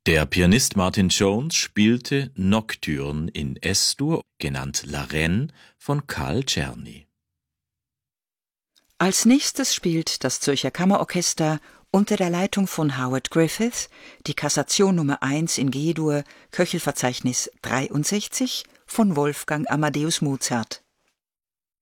Der Pianist Martin Jones spielte Nocturne in Es-Dur, genannt La Reine, von Carl Czerny. Als nächstes spielt das Zürcher Kammerorchester unter der Leitung von Howard Griffith die Kassation Nummer 1 in G-Dur, Köchelverzeichnis 63 von Wolfgang Amadeus Mozart.